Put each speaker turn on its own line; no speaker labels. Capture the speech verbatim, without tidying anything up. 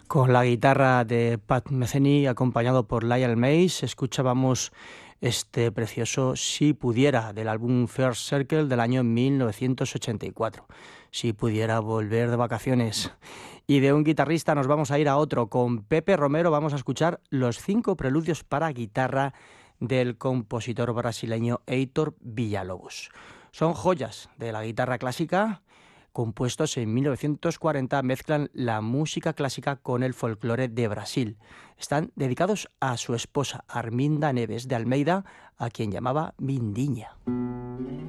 Con la guitarra de Pat Metheny acompañado por Lyle Mays escuchábamos este precioso Si pudiera del álbum First Circle del año mil novecientos ochenta y cuatro. Si pudiera volver de vacaciones. Y de un guitarrista nos vamos a ir a otro. Con Pepe Romero vamos a escuchar los cinco preludios para guitarra del compositor brasileño Heitor Villa-Lobos. Son joyas de la guitarra clásica. Compuestos en mil novecientos cuarenta, mezclan la música clásica con el folclore de Brasil. Están dedicados a su esposa, Arminda Neves de Almeida, a quien llamaba Mindiña.